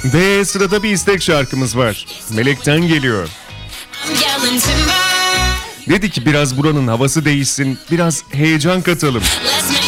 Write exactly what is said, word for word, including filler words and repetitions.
Ve sırada bir istek şarkımız var. Melek'ten geliyor. Dedi ki biraz buranın havası değişsin, biraz heyecan katalım. Let's make